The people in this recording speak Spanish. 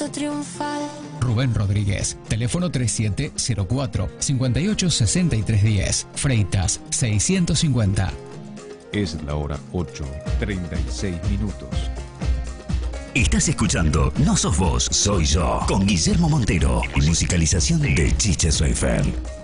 canto triunfal. Rubén Rodríguez, teléfono 3704-586310, Freitas 650. Es la hora 8:36. Estás escuchando No Sos Vos, Soy Yo, con Guillermo Montero y musicalización de Chiche Soy Fer.